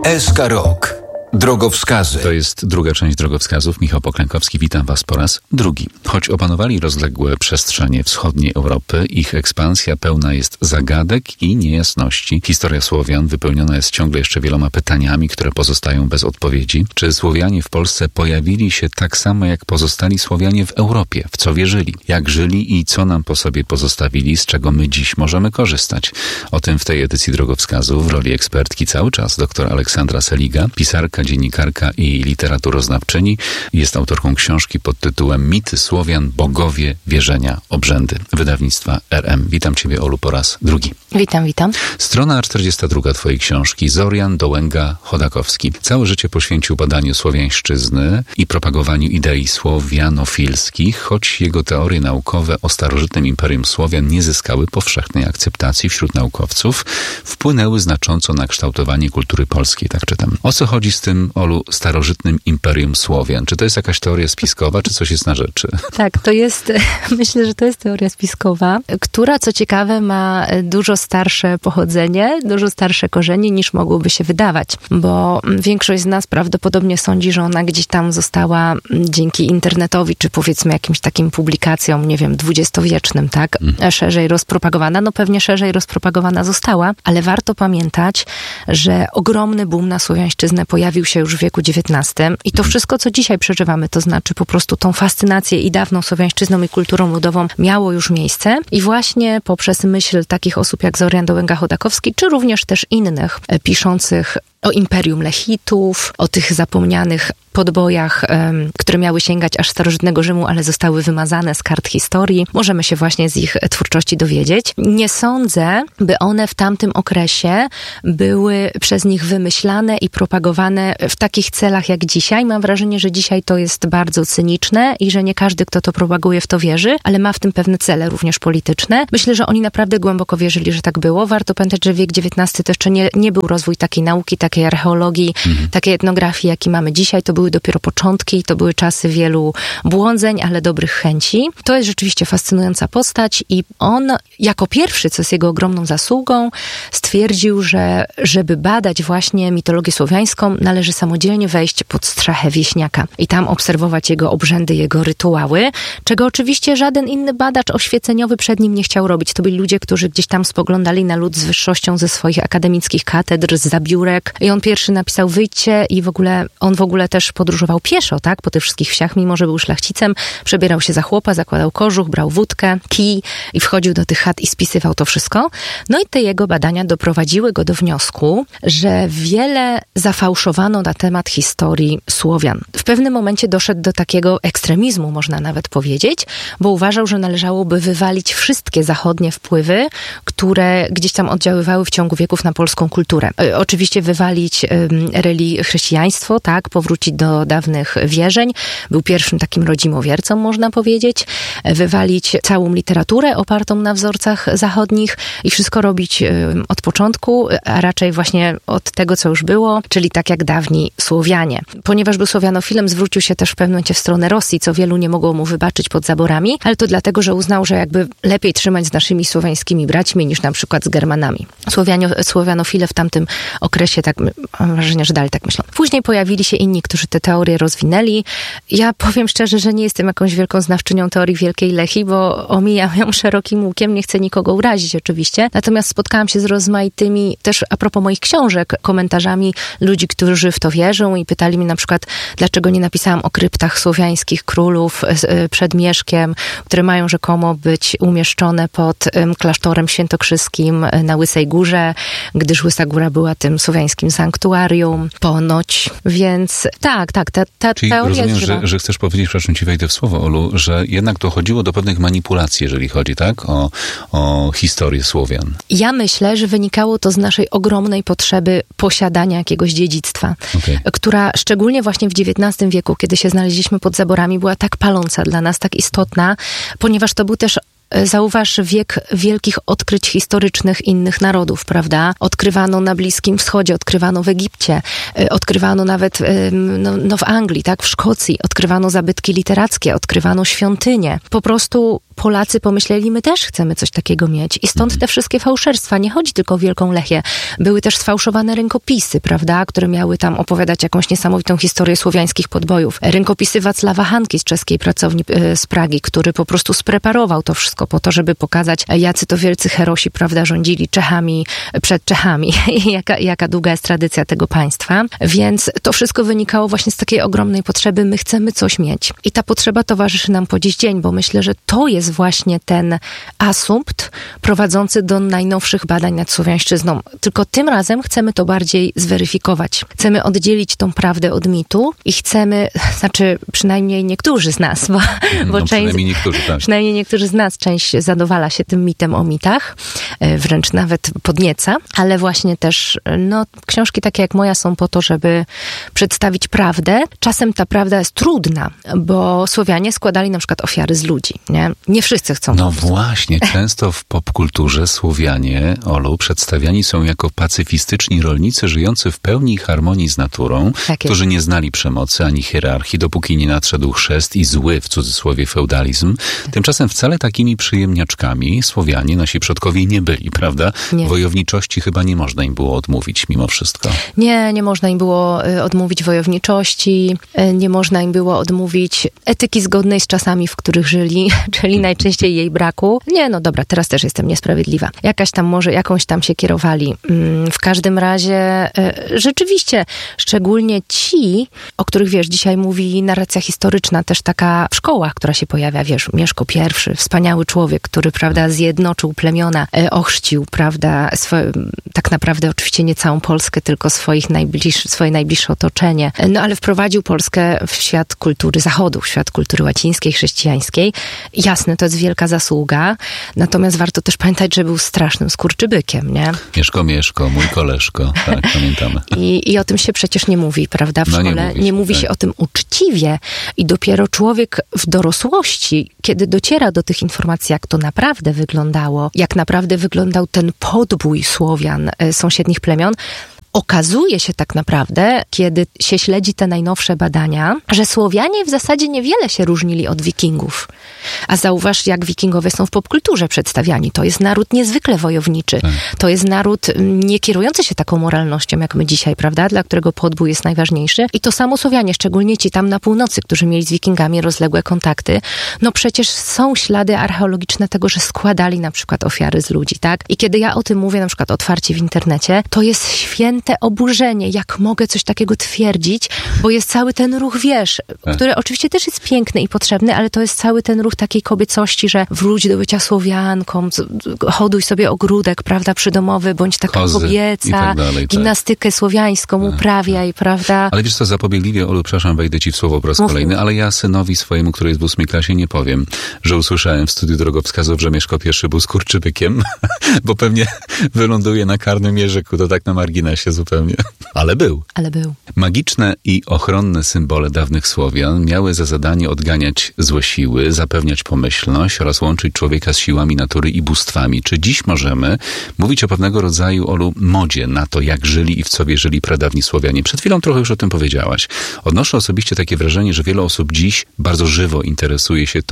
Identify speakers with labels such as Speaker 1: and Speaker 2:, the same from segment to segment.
Speaker 1: SK Rok. Drogowskazy.
Speaker 2: To jest druga część drogowskazów. Michał Poklękowski, witam Was po raz drugi. Choć opanowali rozległe przestrzenie wschodniej Europy, ich ekspansja pełna jest zagadek i niejasności. Historia Słowian wypełniona jest ciągle jeszcze wieloma pytaniami, które pozostają bez odpowiedzi. Czy Słowianie w Polsce pojawili się tak samo jak pozostali Słowianie w Europie? W co wierzyli? Jak żyli i co nam po sobie pozostawili, z czego my dziś możemy korzystać? O tym w tej edycji drogowskazów w roli ekspertki cały czas dr Aleksandra Seliga, pisarka, dziennikarka i literaturoznawczyni. Jest autorką książki pod tytułem Mity Słowian, bogowie, wierzenia, obrzędy. Wydawnictwa RM. Witam Ciebie, Olu, po raz drugi.
Speaker 3: Witam.
Speaker 2: Strona 42 Twojej książki. Zorian Dołęga-Chodakowski. Całe życie poświęcił badaniu słowiańszczyzny i propagowaniu idei słowianofilskich, choć jego teorie naukowe o starożytnym Imperium Słowian nie zyskały powszechnej akceptacji wśród naukowców, wpłynęły znacząco na kształtowanie kultury polskiej, tak czytam. O co chodzi z tym, Olu, starożytnym Imperium Słowian? Czy to jest jakaś teoria spiskowa, czy coś jest na rzeczy?
Speaker 3: Tak, to jest, myślę, że to jest teoria spiskowa, która, co ciekawe, ma dużo starsze pochodzenie, dużo starsze korzenie niż mogłoby się wydawać, bo większość z nas prawdopodobnie sądzi, że ona gdzieś tam została dzięki internetowi, czy powiedzmy jakimś takim publikacjom, nie wiem, dwudziestowiecznym, tak, szerzej rozpropagowana. No pewnie szerzej rozpropagowana została, ale warto pamiętać, że ogromny boom na słowiańszczyznę pojawił się już w wieku XIX i to wszystko, co dzisiaj przeżywamy, to znaczy po prostu tą fascynację i dawną słowiańszczyzną i kulturą ludową miało już miejsce i właśnie poprzez myśl takich osób jak Zorian Dołęga-Chodakowski, czy również też innych piszących o Imperium Lechitów, o tych zapomnianych podbojach, które miały sięgać aż starożytnego Rzymu, ale zostały wymazane z kart historii. Możemy się właśnie z ich twórczości dowiedzieć. Nie sądzę, by one w tamtym okresie były przez nich wymyślane i propagowane w takich celach jak dzisiaj. Mam wrażenie, że dzisiaj to jest bardzo cyniczne i że nie każdy, kto to propaguje, w to wierzy, ale ma w tym pewne cele również polityczne. Myślę, że oni naprawdę głęboko wierzyli, że tak było. Warto pamiętać, że wiek XIX to jeszcze nie był rozwój takiej nauki, takiej archeologii, takiej etnografii, jaki mamy dzisiaj. To były dopiero początki, to były czasy wielu błądzeń, ale dobrych chęci. To jest rzeczywiście fascynująca postać i on jako pierwszy, co jest jego ogromną zasługą, stwierdził, że żeby badać właśnie mitologię słowiańską, należy samodzielnie wejść pod strzechę wieśniaka i tam obserwować jego obrzędy, jego rytuały, czego oczywiście żaden inny badacz oświeceniowy przed nim nie chciał robić. To byli ludzie, którzy gdzieś tam spoglądali na lud z wyższością ze swoich akademickich katedr, z zabiórek i on pierwszy napisał wyjdźcie i on w ogóle też podróżował pieszo, tak, po tych wszystkich wsiach, mimo że był szlachcicem, przebierał się za chłopa, zakładał kożuch, brał wódkę, kij i wchodził do tych chat i spisywał to wszystko. No i te jego badania doprowadziły go do wniosku, że wiele zafałszowano na temat historii Słowian. W pewnym momencie doszedł do takiego ekstremizmu, można nawet powiedzieć, bo uważał, że należałoby wywalić wszystkie zachodnie wpływy, które gdzieś tam oddziaływały w ciągu wieków na polską kulturę. Oczywiście wywalić chrześcijaństwo, tak, powrócić do dawnych wierzeń. Był pierwszym takim rodzimowiercą, można powiedzieć. Wywalić całą literaturę opartą na wzorcach zachodnich i wszystko robić od początku, a raczej właśnie od tego, co już było, czyli tak jak dawni Słowianie. Ponieważ był słowianofilem, zwrócił się też w pewnym momencie w stronę Rosji, co wielu nie mogło mu wybaczyć pod zaborami, ale to dlatego, że uznał, że jakby lepiej trzymać z naszymi słowiańskimi braćmi niż na przykład z Germanami. Słowianofile w tamtym okresie, tak mam wrażenie, że dalej tak myślą. Później pojawili się inni, którzy te teorie rozwinęli. Ja powiem szczerze, że nie jestem jakąś wielką znawczynią teorii Wielkiej Lechii, bo omijam ją szerokim łukiem, nie chcę nikogo urazić oczywiście. Natomiast spotkałam się z rozmaitymi, też a propos moich książek, komentarzami ludzi, którzy w to wierzą i pytali mnie na przykład, dlaczego nie napisałam o kryptach słowiańskich królów przed Mieszkiem, które mają rzekomo być umieszczone pod klasztorem świętokrzyskim na Łysej Górze, gdyż Łysa Góra była tym słowiańskim sanktuarium, ponoć. Więc tak, ta
Speaker 2: czyli
Speaker 3: teoria
Speaker 2: rozumiem, że chcesz powiedzieć, przepraszam ci wejdę w słowo, Olu, że jednak dochodziło do pewnych manipulacji, jeżeli chodzi, tak, o historię Słowian.
Speaker 3: Ja myślę, że wynikało to z naszej ogromnej potrzeby posiadania jakiegoś dziedzictwa, która szczególnie właśnie w XIX wieku, kiedy się znaleźliśmy pod zaborami, była tak paląca dla nas, tak istotna, ponieważ to był też Zauważ wiek wielkich odkryć historycznych innych narodów, prawda? Odkrywano na Bliskim Wschodzie, odkrywano w Egipcie, odkrywano nawet w Anglii, tak? W Szkocji, odkrywano zabytki literackie, odkrywano świątynie. Po prostu Polacy pomyśleli, my też chcemy coś takiego mieć. I stąd te wszystkie fałszerstwa. Nie chodzi tylko o Wielką Lechię. Były też sfałszowane rękopisy, prawda, które miały tam opowiadać jakąś niesamowitą historię słowiańskich podbojów. Rękopisy Wacława Hanki z czeskiej pracowni z Pragi, który po prostu spreparował to wszystko po to, żeby pokazać, jacy to wielcy herosi, prawda, rządzili Czechami, przed Czechami. Jaka długa jest tradycja tego państwa. Więc to wszystko wynikało właśnie z takiej ogromnej potrzeby. My chcemy coś mieć. I ta potrzeba towarzyszy nam po dziś dzień, bo myślę, że to jest właśnie ten asumpt prowadzący do najnowszych badań nad słowiańszczyzną. Tylko tym razem chcemy to bardziej zweryfikować. Chcemy oddzielić tą prawdę od mitu i chcemy, znaczy przynajmniej niektórzy z nas, bo przynajmniej niektórzy z nas, część zadowala się tym mitem o mitach, wręcz nawet podnieca, ale właśnie też, książki takie jak moja są po to, żeby przedstawić prawdę. Czasem ta prawda jest trudna, bo Słowianie składali na przykład ofiary z ludzi, nie? Nie wszyscy chcą.
Speaker 2: No właśnie, często w popkulturze Słowianie, Olu, przedstawiani są jako pacyfistyczni rolnicy żyjący w pełni harmonii z naturą, którzy nie znali przemocy ani hierarchii, dopóki nie nadszedł chrzest i zły, w cudzysłowie, feudalizm. Tymczasem wcale takimi przyjemniaczkami Słowianie, nasi przodkowie, nie byli, prawda? Nie. Wojowniczości chyba nie można im było odmówić mimo wszystko.
Speaker 3: Nie można im było odmówić wojowniczości, nie można im było odmówić etyki zgodnej z czasami, w których żyli, czyli najczęściej jej braku. Dobra, teraz też jestem niesprawiedliwa. Jakąś tam się kierowali. W każdym razie rzeczywiście, szczególnie ci, o których, dzisiaj mówi narracja historyczna, też taka w szkołach, która się pojawia, Mieszko I, wspaniały człowiek, który, prawda, zjednoczył plemiona, ochrzcił, prawda, tak naprawdę oczywiście nie całą Polskę, tylko swoje najbliższe otoczenie, ale wprowadził Polskę w świat kultury Zachodu, w świat kultury łacińskiej, chrześcijańskiej. Jasne, to jest wielka zasługa, natomiast warto też pamiętać, że był strasznym skurczybykiem, nie?
Speaker 2: Mieszko, mój koleżko, tak, pamiętamy.
Speaker 3: I o tym się przecież nie mówi, prawda, w szkole. Nie mówi się o tym uczciwie i dopiero człowiek w dorosłości, kiedy dociera do tych informacji, jak to naprawdę wyglądało, jak naprawdę wyglądał ten podbój Słowian, sąsiednich plemion, okazuje się tak naprawdę, kiedy się śledzi te najnowsze badania, że Słowianie w zasadzie niewiele się różnili od Wikingów. A zauważ, jak Wikingowie są w popkulturze przedstawiani. To jest naród niezwykle wojowniczy. To jest naród nie kierujący się taką moralnością, jak my dzisiaj, prawda? Dla którego podbój jest najważniejszy. I to samo Słowianie, szczególnie ci tam na północy, którzy mieli z Wikingami rozległe kontakty. Przecież są ślady archeologiczne tego, że składali na przykład ofiary z ludzi, tak? I kiedy ja o tym mówię na przykład otwarcie w internecie, to jest święte oburzenie, jak mogę coś takiego twierdzić, bo jest cały ten ruch, który oczywiście też jest piękny i potrzebny, ale to jest cały ten ruch takiej kobiecości, że wróć do bycia Słowianką, hoduj sobie ogródek, prawda, przydomowy, bądź taka
Speaker 2: kozy
Speaker 3: kobieca,
Speaker 2: tak dalej,
Speaker 3: gimnastykę słowiańską uprawiaj, prawda.
Speaker 2: Ale wiesz co, zapobiegliwie, Olu, przepraszam, wejdę ci w słowo po raz kolejny, ale ja synowi swojemu, który jest w 8 klasie, nie powiem, że usłyszałem w studiu drogowskazów, że Mieszko I był skurczybykiem, bo pewnie wyląduje na karnym jeżyku, to tak na marginesie zupełnie. Ale był. Magiczne i ochronne symbole dawnych Słowian miały za zadanie odganiać złe siły, zapewniać pomyślność oraz łączyć człowieka z siłami natury i bóstwami. Czy dziś możemy mówić o pewnego rodzaju, Olu, modzie na to, jak żyli i w co wierzyli pradawni Słowianie? Przed chwilą trochę już o tym powiedziałaś. Odnoszę osobiście takie wrażenie, że wiele osób dziś bardzo żywo interesuje się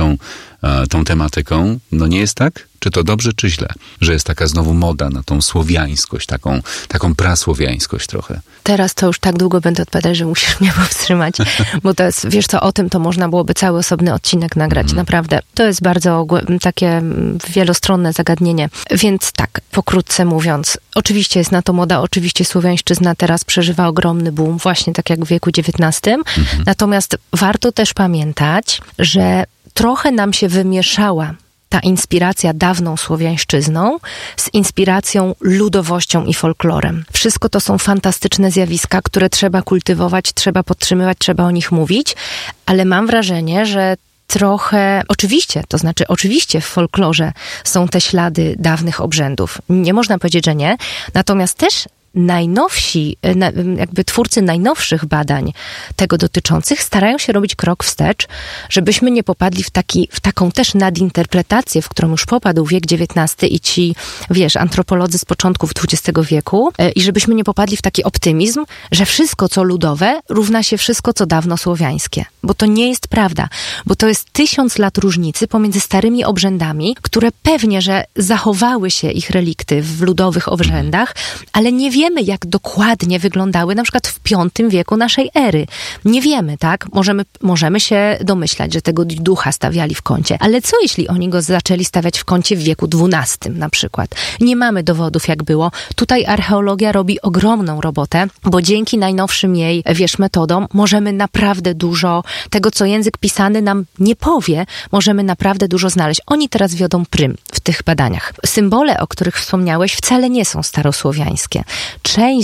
Speaker 2: tą tematyką. Nie jest tak? Czy to dobrze, czy źle? Że jest taka znowu moda na tą słowiańskość, taką prasłowiańskość trochę.
Speaker 3: Teraz to już tak długo będę odpowiadać, że musisz mnie powstrzymać, bo to jest, o tym to można byłoby cały osobny odcinek nagrać, naprawdę. To jest bardzo takie wielostronne zagadnienie. Więc tak, pokrótce mówiąc, oczywiście jest na to moda, oczywiście słowiańszczyzna teraz przeżywa ogromny boom, właśnie tak jak w wieku XIX. Natomiast warto też pamiętać, że trochę nam się wymieszała ta inspiracja dawną słowiańszczyzną z inspiracją ludowością i folklorem. Wszystko to są fantastyczne zjawiska, które trzeba kultywować, trzeba podtrzymywać, trzeba o nich mówić, ale mam wrażenie, że trochę, oczywiście w folklorze są te ślady dawnych obrzędów. Nie można powiedzieć, że nie. Natomiast też najnowsi, jakby twórcy najnowszych badań tego dotyczących starają się robić krok wstecz, żebyśmy nie popadli w taką też nadinterpretację, w którą już popadł wiek XIX i ci, antropolodzy z początków XX wieku i żebyśmy nie popadli w taki optymizm, że wszystko, co ludowe, równa się wszystko, co dawno słowiańskie. Bo to nie jest prawda. Bo to jest 1000 lat różnicy pomiędzy starymi obrzędami, które pewnie, że zachowały się ich relikty w ludowych obrzędach, ale nie wiemy, jak dokładnie wyglądały na przykład w V wieku naszej ery. Nie wiemy, tak? Możemy się domyślać, że tego ducha stawiali w kącie. Ale co jeśli oni go zaczęli stawiać w kącie w wieku XII na przykład? Nie mamy dowodów, jak było. Tutaj archeologia robi ogromną robotę, bo dzięki najnowszym jej, metodom możemy naprawdę dużo tego, co język pisany nam nie powie, możemy naprawdę dużo znaleźć. Oni teraz wiodą prym w tych badaniach. Symbole, o których wspomniałeś, wcale nie są starosłowiańskie. Część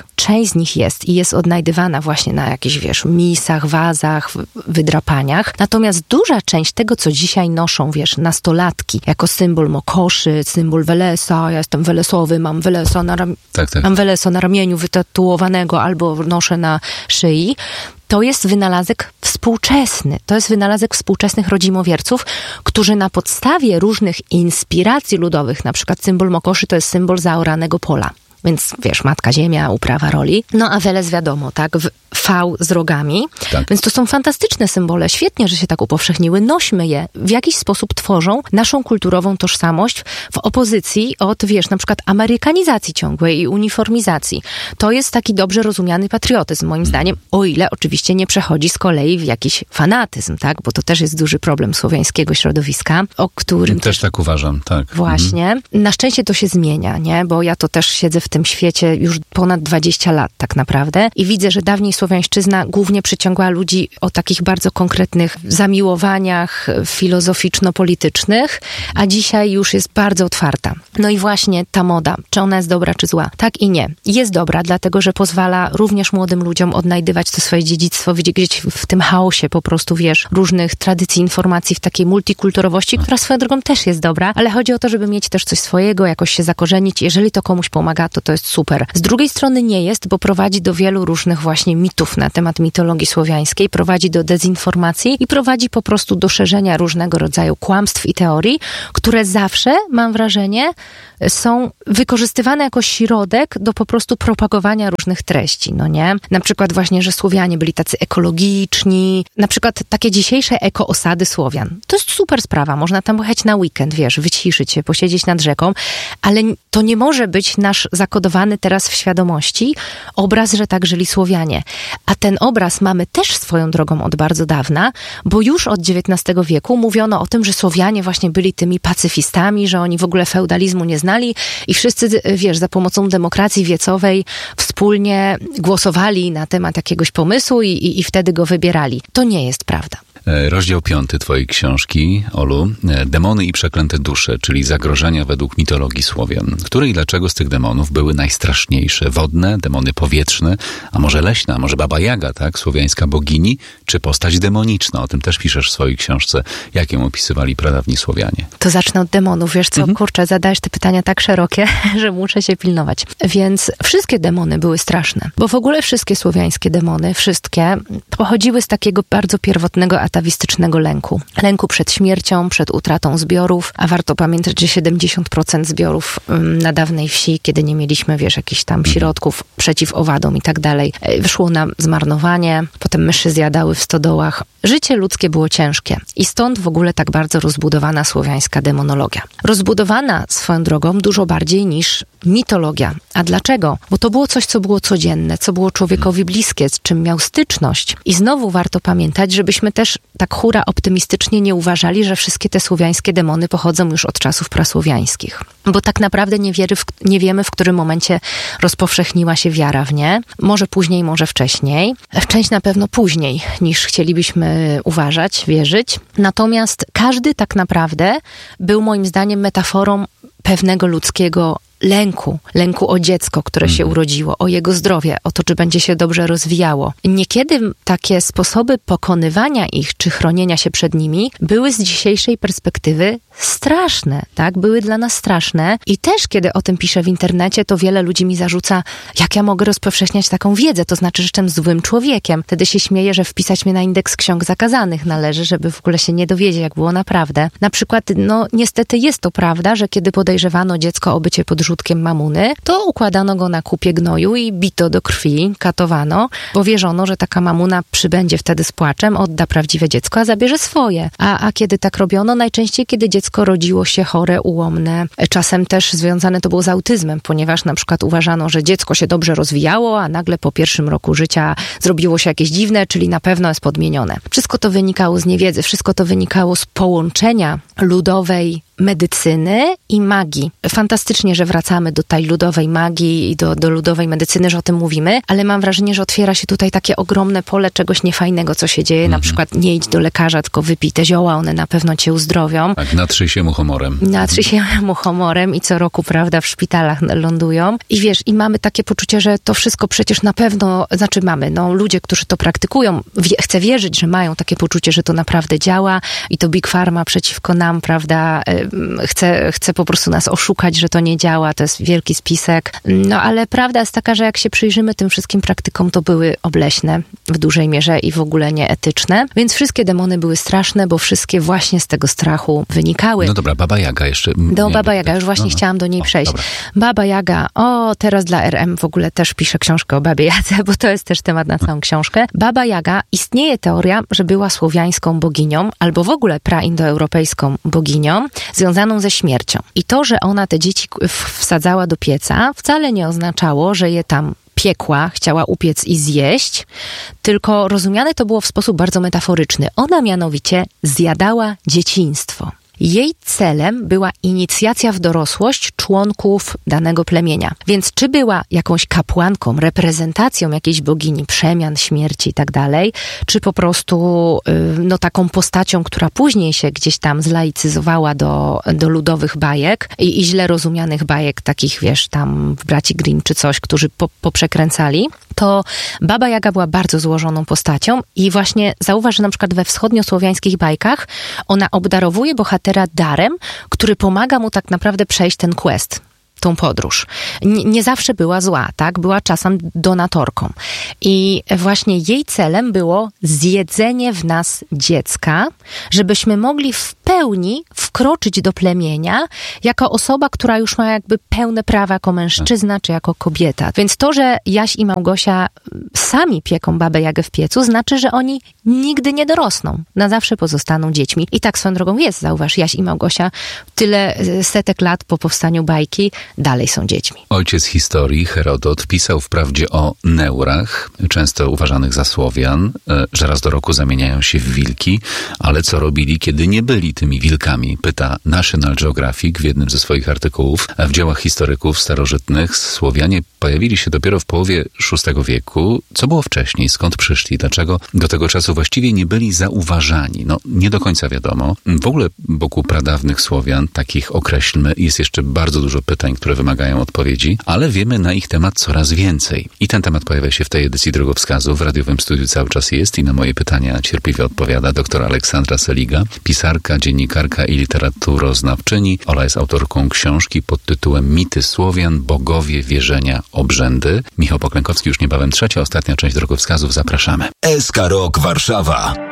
Speaker 3: z nich jest i jest odnajdywana właśnie na jakichś, misach, wazach, wydrapaniach. Natomiast duża część tego, co dzisiaj noszą, nastolatki, jako symbol mokoszy, symbol Welesa, ja jestem Welesowy, mam Welesa mam Welesa na ramieniu wytatuowanego albo noszę na szyi, to jest wynalazek współczesny. To jest wynalazek współczesnych rodzimowierców, którzy na podstawie różnych inspiracji ludowych, na przykład symbol mokoszy to jest symbol zaoranego pola. Więc Matka Ziemia, uprawa roli. No a Weles wiadomo, tak? V z rogami. Tak. Więc to są fantastyczne symbole. Świetnie, że się tak upowszechniły. Nośmy je. W jakiś sposób tworzą naszą kulturową tożsamość w opozycji od, na przykład amerykanizacji ciągłej i uniformizacji. To jest taki dobrze rozumiany patriotyzm, moim zdaniem, o ile oczywiście nie przechodzi z kolei w jakiś fanatyzm, tak? Bo to też jest duży problem słowiańskiego środowiska, o którym...
Speaker 2: Też tak uważam, tak.
Speaker 3: Właśnie. Na szczęście to się zmienia, nie? Bo ja to też siedzę w tym świecie już ponad 20 lat tak naprawdę i widzę, że dawniej słowiańszczyzna głównie przyciągała ludzi o takich bardzo konkretnych zamiłowaniach filozoficzno-politycznych, a dzisiaj już jest bardzo otwarta. No i właśnie ta moda, czy ona jest dobra, czy zła? Tak i nie. Jest dobra, dlatego, że pozwala również młodym ludziom odnajdywać to swoje dziedzictwo, widzieć w tym chaosie po prostu, różnych tradycji, informacji, w takiej multikulturowości, która swoją drogą też jest dobra, ale chodzi o to, żeby mieć też coś swojego, jakoś się zakorzenić. Jeżeli to komuś pomaga, to jest super. Z drugiej strony nie jest, bo prowadzi do wielu różnych właśnie mitów na temat mitologii słowiańskiej, prowadzi do dezinformacji i prowadzi po prostu do szerzenia różnego rodzaju kłamstw i teorii, które zawsze, mam wrażenie, są wykorzystywane jako środek do po prostu propagowania różnych treści, no nie? Na przykład właśnie, że Słowianie byli tacy ekologiczni, na przykład takie dzisiejsze eko-osady Słowian. To jest super sprawa, można tam pojechać na weekend, wyciszyć się, posiedzieć nad rzeką, ale to nie może być nasz zakodowany teraz w świadomości obraz, że tak żyli Słowianie. A ten obraz mamy też swoją drogą od bardzo dawna, bo już od XIX wieku mówiono o tym, że Słowianie właśnie byli tymi pacyfistami, że oni w ogóle feudalizmu nie znali i wszyscy, za pomocą demokracji wiecowej wspólnie głosowali na temat jakiegoś pomysłu i wtedy go wybierali. To nie jest prawda.
Speaker 2: Rozdział 5 twojej książki, Olu, Demony i przeklęte dusze, czyli zagrożenia według mitologii Słowian. Które i dlaczego z tych demonów były najstraszniejsze? Wodne, demony powietrzne, a może leśne, a może Baba Jaga, tak? Słowiańska bogini, czy postać demoniczna? O tym też piszesz w swojej książce. Jak ją opisywali pradawni Słowianie?
Speaker 3: To zacznę od demonów. Wiesz co, kurczę, zadajesz te pytania tak szerokie, że muszę się pilnować. Więc wszystkie demony były straszne, bo w ogóle wszystkie słowiańskie demony, wszystkie pochodziły z takiego bardzo pierwotnego atawistycznego lęku. Lęku przed śmiercią, przed utratą zbiorów, a warto pamiętać, że 70% zbiorów na dawnej wsi, kiedy nie mieliśmy, jakichś tam środków przeciw owadom i tak dalej, wyszło na zmarnowanie, potem myszy zjadały w stodołach. Życie ludzkie było ciężkie i stąd w ogóle tak bardzo rozbudowana słowiańska demonologia. Rozbudowana swoją drogą dużo bardziej niż mitologia. A dlaczego? Bo to było coś, co było codzienne, co było człowiekowi bliskie, z czym miał styczność. I znowu warto pamiętać, żebyśmy też tak hura optymistycznie nie uważali, że wszystkie te słowiańskie demony pochodzą już od czasów prasłowiańskich. Bo tak naprawdę nie wiemy, w którym momencie rozpowszechniła się wiara w nie. Może później, może wcześniej. Część na pewno później, niż chcielibyśmy uważać, wierzyć. Natomiast każdy tak naprawdę był moim zdaniem metaforą pewnego ludzkiego lęku o dziecko, które się urodziło, o jego zdrowie, o to, czy będzie się dobrze rozwijało. Niekiedy takie sposoby pokonywania ich, czy chronienia się przed nimi, były z dzisiejszej perspektywy straszne, tak? Były dla nas straszne i też, kiedy o tym piszę w internecie, to wiele ludzi mi zarzuca, jak ja mogę rozpowszechniać taką wiedzę, to znaczy, że jestem złym człowiekiem. Wtedy się śmieję, że wpisać mnie na indeks ksiąg zakazanych należy, żeby w ogóle się nie dowiedzieć, jak było naprawdę. Na przykład, niestety jest to prawda, że kiedy podejrzewano dziecko o bycie podrzutkiem mamuny, to układano go na kupie gnoju i bito do krwi, katowano, bo wierzono, że taka mamuna przybędzie wtedy z płaczem, odda prawdziwe dziecko, a zabierze swoje. A kiedy tak robiono? Najczęściej, kiedy dziecko rodziło się chore, ułomne. Czasem też związane to było z autyzmem, ponieważ na przykład uważano, że dziecko się dobrze rozwijało, a nagle po pierwszym roku życia zrobiło się jakieś dziwne, czyli na pewno jest podmienione. Wszystko to wynikało z niewiedzy, wszystko to wynikało z połączenia ludowej medycyny i magii. Fantastycznie, że wracamy do tej ludowej magii i do ludowej medycyny, że o tym mówimy, ale mam wrażenie, że otwiera się tutaj takie ogromne pole czegoś niefajnego, co się dzieje. Na przykład nie idź do lekarza, tylko wypij te zioła, one na pewno cię uzdrowią.
Speaker 2: Tak, natrzyj się muchomorem.
Speaker 3: Natrzyj się muchomorem i co roku, prawda, w szpitalach lądują. I wiesz, i mamy takie poczucie, że to wszystko przecież na pewno, ludzie, którzy to praktykują, chcę wierzyć, że mają takie poczucie, że to naprawdę działa i to Big Pharma przeciwko nam, prawda, chce po prostu nas oszukać, że to nie działa, to jest wielki spisek. Ale prawda jest taka, że jak się przyjrzymy tym wszystkim praktykom, to były obleśne w dużej mierze i w ogóle nieetyczne. Więc wszystkie demony były straszne, bo wszystkie właśnie z tego strachu wynikały.
Speaker 2: No dobra, Baba Jaga jeszcze.
Speaker 3: Baba Jaga, już właśnie chciałam do niej przejść. Dobra. Baba Jaga, teraz dla RM w ogóle też piszę książkę o Babie Jadze, bo to jest też temat na całą książkę. Baba Jaga, istnieje teoria, że była słowiańską boginią, albo w ogóle praindoeuropejską boginią, związaną ze śmiercią. I to, że ona te dzieci wsadzała do pieca, wcale nie oznaczało, że je tam piekła, chciała upiec i zjeść, tylko rozumiane to było w sposób bardzo metaforyczny. Ona mianowicie zjadała dzieciństwo. Jej celem była inicjacja w dorosłość członków danego plemienia. Więc czy była jakąś kapłanką, reprezentacją jakiejś bogini, przemian, śmierci i tak dalej, czy po prostu taką postacią, która później się gdzieś tam zlaicyzowała do ludowych bajek i źle rozumianych bajek, takich wiesz, tam braci Grimm czy coś, którzy poprzekręcali, to Baba Jaga była bardzo złożoną postacią i właśnie zauważ, że na przykład we wschodniosłowiańskich bajkach ona obdarowuje bohatera darem, który pomaga mu tak naprawdę przejść ten quest, tą podróż. Nie zawsze była zła, tak? Była czasem donatorką. I właśnie jej celem było zjedzenie w nas dziecka, żebyśmy mogli w pełni wkroczyć do plemienia jako osoba, która już ma jakby pełne prawa jako mężczyzna czy jako kobieta. Więc to, że Jaś i Małgosia sami pieką Babę Jagę w piecu, znaczy, że oni nigdy nie dorosną. Na zawsze pozostaną dziećmi. I tak swoją drogą jest, zauważ, Jaś i Małgosia tyle setek lat po powstaniu bajki dalej są dziećmi.
Speaker 2: Ojciec historii, Herodot, pisał wprawdzie o neurach, często uważanych za Słowian, że raz do roku zamieniają się w wilki, ale co robili, kiedy nie byli tymi wilkami? Pyta National Geographic w jednym ze swoich artykułów. W dziełach historyków starożytnych Słowianie pojawili się dopiero w połowie VI wieku. Co było wcześniej? Skąd przyszli? Dlaczego do tego czasu właściwie nie byli zauważani? Nie do końca wiadomo. W ogóle wokół pradawnych Słowian, takich określmy, jest jeszcze bardzo dużo pytań, które wymagają odpowiedzi, ale wiemy na ich temat coraz więcej. I ten temat pojawia się w tej edycji Drogowskazu. W radiowym studiu cały czas jest i na moje pytania cierpliwie odpowiada dr Aleksandra Seliga, pisarka, dziennikarka i literaturoznawczyni. Ola jest autorką książki pod tytułem Mity Słowian, bogowie, wierzenia, obrzędy. Michał Poklękowski, już niebawem trzecia, ostatnia część Drogowskazów. Zapraszamy.
Speaker 1: SK Rok Warszawa.